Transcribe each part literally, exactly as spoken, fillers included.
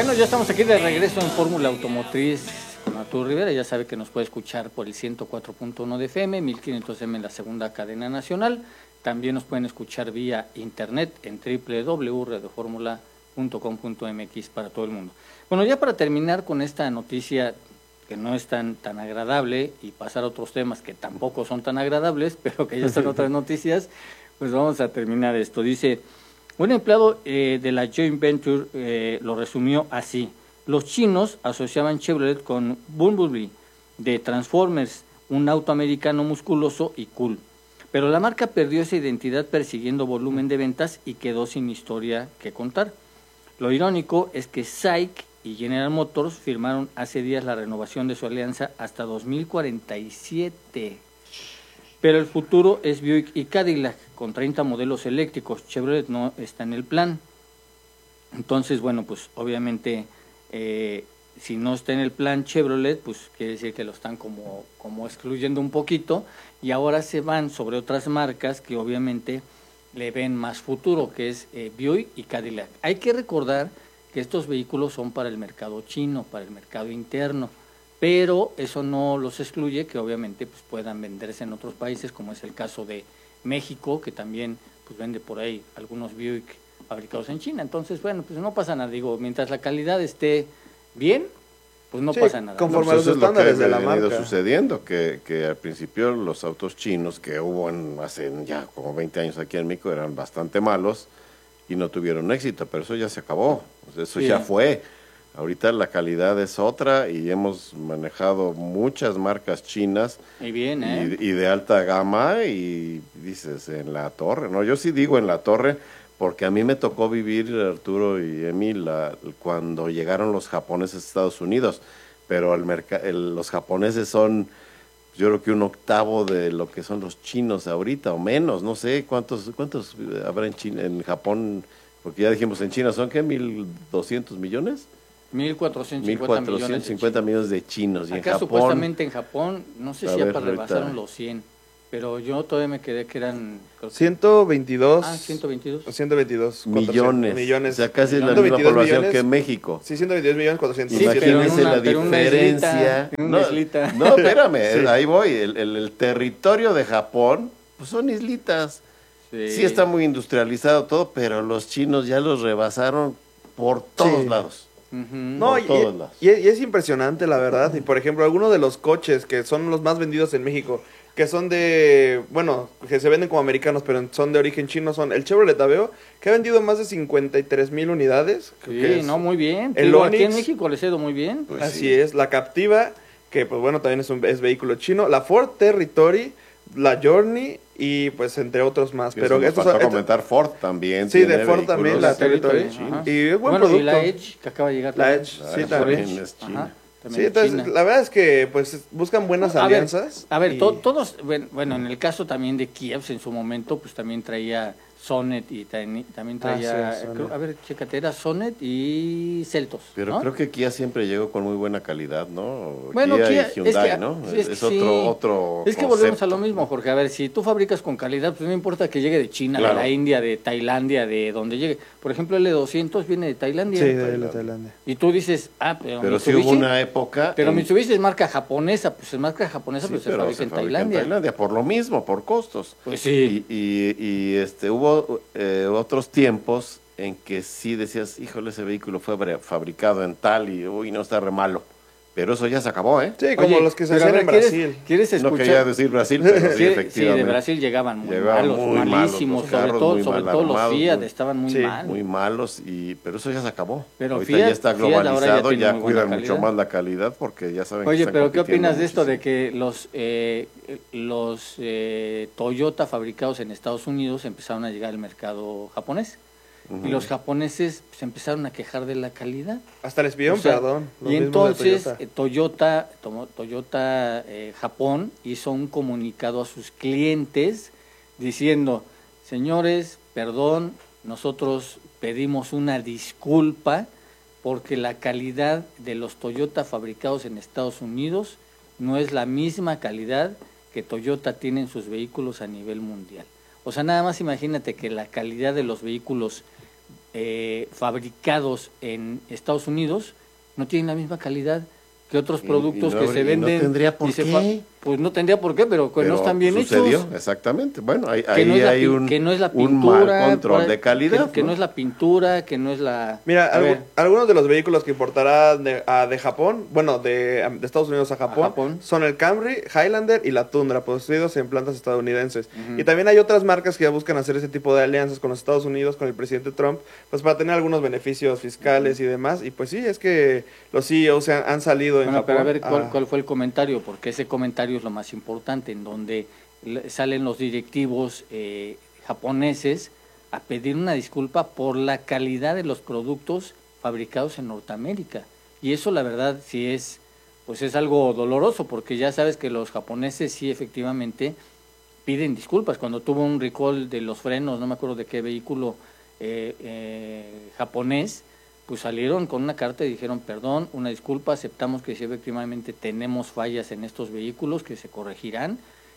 Bueno, ya estamos aquí de regreso en Fórmula Automotriz con Arturo Rivera. Ya sabe que nos puede escuchar por el ciento cuatro punto uno de F M, mil quinientos M en la segunda cadena nacional. También nos pueden escuchar vía internet en doble u doble u doble u punto radio fórmula punto com punto m x para todo el mundo. Bueno, ya para terminar con esta noticia que no es tan, tan agradable y pasar a otros temas que tampoco son tan agradables, pero que ya son otras noticias, pues vamos a terminar esto. Dice, un empleado eh, de la Joint Venture eh, lo resumió así: los chinos asociaban Chevrolet con Bumblebee de Transformers, un auto americano musculoso y cool. Pero la marca perdió esa identidad persiguiendo volumen de ventas y quedó sin historia que contar. Lo irónico es que S A I C y General Motors firmaron hace días la renovación de su alianza hasta dos mil cuarenta y siete. Pero el futuro es Buick y Cadillac, con treinta modelos eléctricos. Chevrolet no está en el plan. Entonces, bueno, pues obviamente, eh, si no está en el plan Chevrolet, pues quiere decir que lo están como, como excluyendo un poquito, y ahora se van sobre otras marcas que obviamente le ven más futuro, que es eh, Buick y Cadillac. Hay que recordar que estos vehículos son para el mercado chino, para el mercado interno, pero eso no los excluye que obviamente pues, puedan venderse en otros países, como es el caso de México, que también pues, vende por ahí algunos Buick fabricados en China. Entonces, bueno, pues no pasa nada. Digo, mientras la calidad esté bien, pues no sí, pasa nada. Conforme pues a los estándares de la marca. Eso ha venido sucediendo, que, que al principio los autos chinos que hubo en, hace ya como veinte años aquí en México eran bastante malos y no tuvieron éxito, pero eso ya se acabó, eso sí. ya fue. Ahorita la calidad es otra y hemos manejado muchas marcas chinas y, bien, ¿eh? y, y de alta gama, y dices en la torre, no, yo sí digo en la torre, porque a mí me tocó vivir, Arturo y Emil, la, cuando llegaron los japoneses a Estados Unidos, pero el merc- el, los japoneses son, yo creo que un octavo de lo que son los chinos ahorita, o menos, no sé cuántos cuántos habrá en China, en Japón, porque ya dijimos en China, ¿son qué? ¿mil doscientos millones? mil cuatrocientos cincuenta, mil cuatrocientos cincuenta millones de chinos. Y acá en Japón, supuestamente en Japón, no sé si ya ver, rebasaron ahorita. los cien, pero yo todavía me quedé que eran... ciento veintidós. Ah, ciento veintidós. ciento veintidós. Millones. millones. O sea, casi es la ciento misma veintidós población millones, que México. Sí, ciento veintidós millones cuatrocientos. Sí, Imagínense pero una- la pero una diferencia. islita, una no, islita. no, espérame, Sí. ahí voy. El, el, el territorio de Japón, pues son islitas. Sí. Sí está muy industrializado todo, pero los chinos ya los rebasaron por todos Sí. lados. Ujú. No, por y, todos lados. y- y es impresionante, la verdad. Y por ejemplo, algunos de los coches que son los más vendidos en México, que son de, bueno, que se venden como americanos, pero son de origen chino, son el Chevrolet Aveo, que ha vendido más de cincuenta y tres mil unidades. Sí, que es- no, muy bien. el Digo, aquí en Onix. México les ha ido muy bien. Pues Así sí. es, la Captiva, que pues bueno, también es un es vehículo chino, la Ford Territory, la Journey y pues entre otros más. Que Pero eso nos estos faltó son- comentar, Ford también. Sí, de tiene Ford también, vehículos la Territory. Ajá. Y es buen bueno, producto. y la Edge, que acaba de llegar. La también. Edge, Ah, sí, eso también. también es china. Ajá, también Sí, es entonces China. la verdad es que pues buscan buenas A ver, alianzas. A ver, y- to- todos, bueno, bueno, en el caso también de Kiev, en su momento, pues también traía Sonet y tani- también traía, Ah, sí, eh, Sonet. creo- a ver, chécate, era Sonet y Celtos, Pero ¿no? creo que Kia siempre llegó con muy buena calidad, ¿no? Bueno, Kia, Kia, y es Hyundai, que- ¿no? es Es, que sí. otro, otro Es que volvemos a concepto. lo mismo, Jorge. A ver, si tú fabricas con calidad, pues no importa que llegue de China, Claro. de la India, de Tailandia, de donde llegue. Por ejemplo, el L doscientos viene de Tailandia. Sí, de la Tailandia. Y tú dices, ah, pero, Pero sí Mitsubishi, hubo una época... pero en- Mitsubishi es marca japonesa, pues es marca japonesa, sí, pues se pero fabrica se en fabrica Tailandia. por lo mismo, por costos. Pues sí. Y, y, y, este hubo eh, otros tiempos en que sí decías, híjole, ese vehículo fue bre- fabricado en tal y, uy, no, está re malo. Pero eso ya se acabó, ¿eh? Sí, como Oye, los que se pero a hacían ver, en ¿quieres- Brasil. ¿Quieres No escuchar? quería decir Brasil, pero sí, Sí, sí, efectivamente. de Brasil llegaban muy Llegaban malos, muy malos, malísimos, los sobre carros todo, muy sobre mal todo los armados, Fiat muy- estaban muy sí, mal. Muy malos, y pero eso ya se acabó. Pero Ahorita Fiat- ya está Fiat ahora ya globalizado, tiene ya, muy buena cuidan mucho calidad. más la calidad porque ya saben que Oye, están pero ¿qué compitiendo opinas de esto de muchísimo. que los eh, los eh, Toyota fabricados en Estados Unidos empezaron a llegar al mercado japonés? Ujú. Y los japoneses se empezaron a quejar de la calidad. Hasta les pidieron O sea, perdón. los y mismos de entonces Toyota. eh, Toyota, tomo- Toyota eh, Japón hizo un comunicado a sus clientes diciendo, señores, perdón, nosotros pedimos una disculpa porque la calidad de los Toyota fabricados en Estados Unidos no es la misma calidad que Toyota tiene en sus vehículos a nivel mundial. O sea, nada más imagínate que la calidad de los vehículos eh, fabricados en Estados Unidos no tienen la misma calidad que otros productos y, y no, que se y venden. No tendría por se qué. Pues no tendría por qué, pero que pero no están bien sucedió, hechos. Exactamente. Bueno, ahí, Que ahí no es la hay pi- un, que no es la un pintura, mal control por- de calidad. Que, que no es la pintura, que no es la... Mira, A algu- ver, algunos de los vehículos que importará de, a- de Japón, bueno, de, de Estados Unidos a Japón, Japón. son el Camry, Highlander y la Tundra, producidos en plantas estadounidenses. Ujú. Y también hay otras marcas que ya buscan hacer ese tipo de alianzas con los Estados Unidos, con el presidente Trump, pues para tener algunos beneficios fiscales y demás. Y pues sí, es que los C E Os han, han salido en bueno, Japón. pero a ver cuál, a- cuál fue el comentario, porque ese comentario es lo más importante, en donde le- salen los directivos eh, japoneses a pedir una disculpa por la calidad de los productos fabricados en Norteamérica. Y eso la verdad sí es, pues es algo doloroso, porque ya sabes que los japoneses sí efectivamente piden disculpas. Cuando tuvo un recall de los frenos, no me acuerdo de qué vehículo eh, eh, japonés, pues salieron con una carta y dijeron, perdón, una disculpa, aceptamos que sí, efectivamente tenemos fallas en estos vehículos que se corregirán,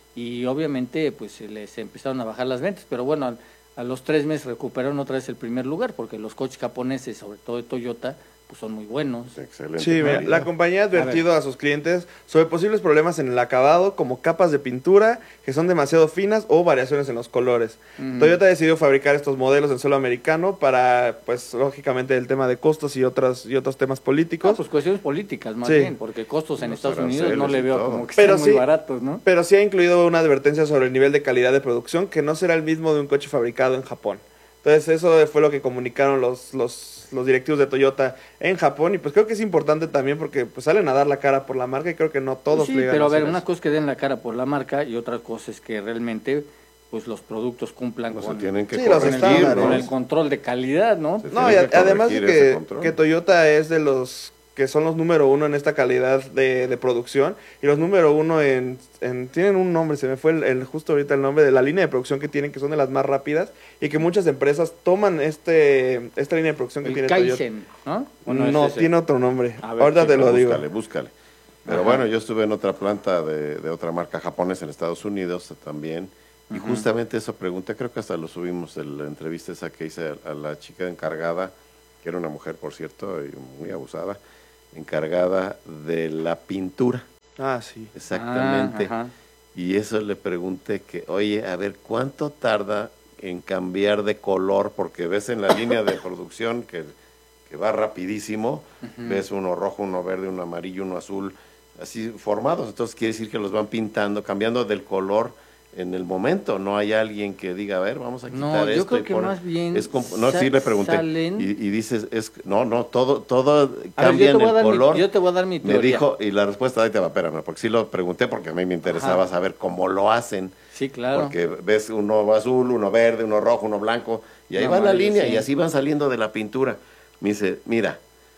y obviamente pues se les empezaron a bajar las ventas, pero bueno, a, a los tres meses recuperaron otra vez el primer lugar, porque los coches japoneses, sobre todo de Toyota, pues son muy buenos. Excelente. Sí, mira, calidad. la compañía ha advertido a, sus clientes sobre posibles problemas en el acabado, como capas de pintura que son demasiado finas o variaciones en los colores. Ujú. Toyota decidió fabricar estos modelos en suelo americano para, pues, lógicamente el tema de costos y otras y otros temas políticos. No, pues cuestiones políticas más Sí. bien, porque costos en Los Estados Unidos no aranceles le y veo todo. como que Pero sean muy sí. baratos, ¿no? Pero sí ha incluido una advertencia sobre el nivel de calidad de producción que no será el mismo de un coche fabricado en Japón. Entonces eso fue lo que comunicaron los, los, los directivos de Toyota en Japón, y pues creo que es importante también porque pues salen a dar la cara por la marca y creo que no todos Pues sí, llegan pero a ver, hacer una eso. cosa es que den la cara por la marca y otra cosa es que realmente pues los productos cumplan No se con, tienen que Sí, los con el, corregir, estándares. ¿no? con el control de calidad, ¿no? Sí. No, y tiene a- que además de corregir ese que, control. que Toyota es de los que son los número uno en esta calidad de, de producción, y los número uno en, en- tienen un nombre, se me fue el, el- justo ahorita el nombre de la línea de producción que tienen, que son de las más rápidas, y que muchas empresas toman este esta línea de producción que El tiene Toyota. Kaizen, ¿no? ¿O No, es ese? tiene otro nombre. A ver, Ahorita te chico, lo digo. Búscale, búscale. Pero Ajá. bueno, yo estuve en otra planta de, de otra marca japonesa en Estados Unidos también, y Ujú. justamente eso pregunté, creo que hasta lo subimos, en la entrevista esa que hice a, a la chica encargada, que era una mujer, por cierto, y muy abusada, encargada de la pintura, Ah, sí. exactamente. Ah, ajá. Y eso le pregunté que, oye, a ver, ¿cuánto tarda en cambiar de color? Porque ves en la línea de producción que, que va rapidísimo, Ujú. ves uno rojo, uno verde, uno amarillo, uno azul, así formados. Entonces quiere decir que los van pintando, cambiando del color en el momento. No hay alguien que diga, a ver, vamos a quitar No, yo esto. creo y que poner- más bien es comp- no, sa- sí le pregunté. salen- Y, y dices, es no, no, todo, todo A ver, cambia yo te voy a en dar el mi- color. yo te voy a dar mi Me teoría. dijo, y la respuesta, ahí te va, espérame, porque sí lo pregunté porque a mí me interesaba Ajá. saber cómo lo hacen. Sí, claro. Porque ves uno azul, uno verde, uno rojo, uno blanco, y ahí No, va la amarillo, línea, sí. y así van saliendo de la pintura. Me dice, mira,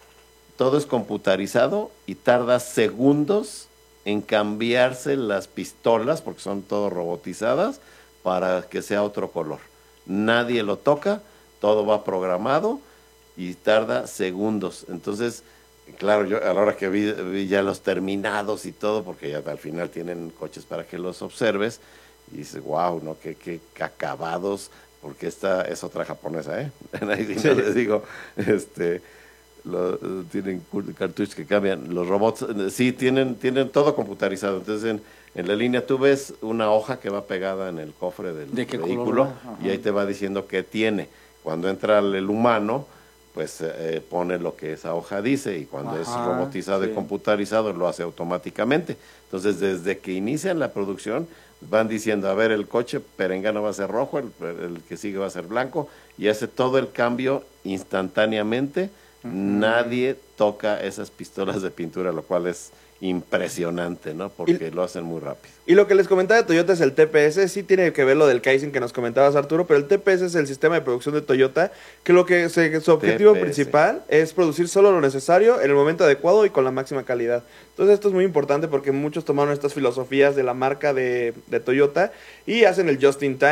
todo es computarizado y tarda segundos en cambiarse las pistolas, porque son todo robotizadas, para que sea otro color. Nadie lo toca, todo va programado y tarda segundos. Entonces, claro, yo a la hora que vi, vi ya los terminados y todo, porque ya al final tienen coches para que los observes, y dices, wow, ¿no? Qué, qué acabados, porque esta es otra japonesa, ¿eh? Ahí sí Sí. no les digo, este, lo- tienen cul- cartuchos que cambian. Los robots, eh, sí, tienen, tienen todo computarizado. Entonces, en, en la línea tú ves una hoja que va pegada en el cofre del ¿De qué color vehículo, va? Ajá. y ahí te va diciendo qué tiene. Cuando entra el, el humano, pues eh, pone lo que esa hoja dice, y cuando es Ajá, robotizado sí. y computarizado lo hace automáticamente. Entonces, desde que inician la producción, van diciendo, a ver, el coche perengano va a ser rojo, el, el que sigue va a ser blanco, y hace todo el cambio instantáneamente. Ujú. Nadie toca esas pistolas de pintura, lo cual es impresionante, ¿no? Porque Y- lo hacen muy rápido. Y lo que les comentaba de Toyota es el T P S, sí tiene que ver lo del Kaizen que nos comentabas, Arturo, pero el T P S es el sistema de producción de Toyota, que lo que se- que su objetivo T P S. principal es producir solo lo necesario en el momento adecuado y con la máxima calidad. Entonces esto es muy importante porque muchos tomaron estas filosofías de la marca de, de Toyota y hacen el just in time,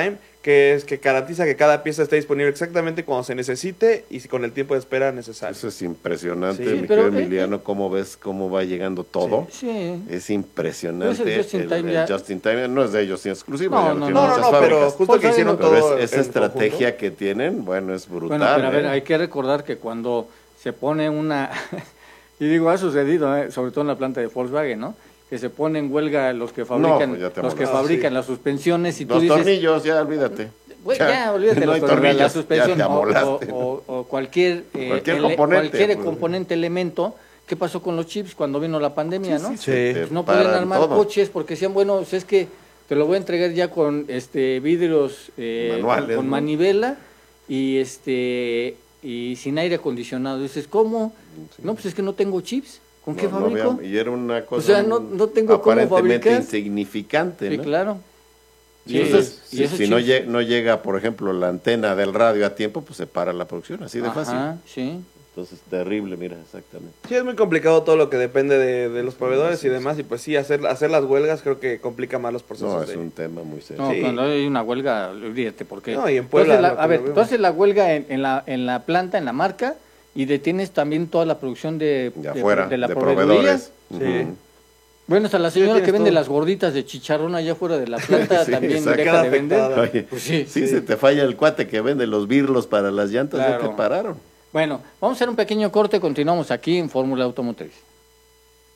que es que garantiza que cada pieza esté disponible exactamente cuando se necesite y con el tiempo de espera necesario. Eso es impresionante, Sí, mi pero, querido eh, Emiliano, cómo ves cómo va llegando todo. Sí. Es impresionante. Pues el Just in Time ya- Just in Time no es de ellos en exclusivo, No, ya lo no, tienen No, no, muchas no, pero fábricas. justo que hicieron Pero todo es- esa en estrategia conjunto. que tienen, bueno, es brutal. Bueno, pero a ver, ¿eh? hay que recordar que cuando se pone una, y digo, ha sucedido, ¿eh? Sobre todo en la planta de Volkswagen, ¿no? Que se pone en huelga los que fabrican, pues ya te los que amolaste. fabrican Ah, las suspensiones y tú Los dices, tornillos, ya olvídate. Güey, ya, olvídate, no los hay tornillos, tornillos, la ya suspensión te o, amolaste. o- o- o cualquier, eh, Cualquier ele- componente, cualquier pues. componente, elemento. ¿Qué pasó con los chips cuando vino la pandemia, no? Sí. se te Pues no podían paran armar todo. coches porque decían, bueno, pues es que te lo voy a entregar ya con este vidrios eh, Manuales, con ¿no? manivela y este y sin aire acondicionado. Dices, ¿cómo? No, pues es que no tengo chips. ¿Con qué No, no fabrico? había- y era una cosa sea, no- no tengo cómo aparentemente fabricar. insignificante, Sí, ¿no? claro. Y Y entonces, esos- y si, esos si no, chips- llega, no llega, por ejemplo, la antena del radio a tiempo, pues se para la producción, así de fácil. Ajá, sí. Entonces, terrible, mira, exactamente. Sí, es muy complicado todo lo que depende de, de los proveedores y demás, y pues sí, hacer, hacer las huelgas creo que complica más los procesos. No, es de- un tema muy serio. No, Sí. cuando hay una huelga, olvídate, porque... No, y en tú Puebla haces la- lo que a ver, lo tú vemos. haces la huelga en, en la, en la planta, en la marca, y detienes también toda la producción de, De de- afuera, de de, la proveeduría. proveedores. Sí. Ujú. Bueno, hasta la Sí, señora tienes que vende todo. las gorditas de chicharrón allá afuera de la planta Sí, también exacto. deja Queda de vender. afectada. Oye, Pues sí, sí, sí. se te falla el cuate que vende los birlos para las llantas, ya Claro. te pararon. Bueno, vamos a hacer un pequeño corte, continuamos aquí en Fórmula Automotriz.